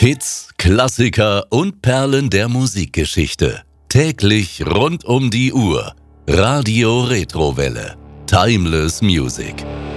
Hits, Klassiker und Perlen der Musikgeschichte. Täglich rund um die Uhr. Radio Retrowelle. Timeless Music.